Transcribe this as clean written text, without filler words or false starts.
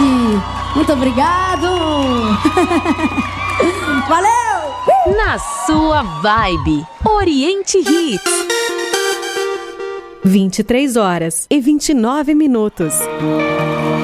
Muito obrigado. Valeu! Na sua vibe, Oriente Hits. 23h29.